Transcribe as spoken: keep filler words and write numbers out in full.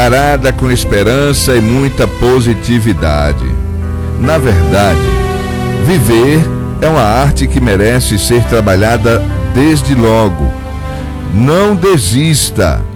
Parada com esperança e muita positividade. Na verdade, viver é uma arte que merece ser trabalhada desde logo. Não desista.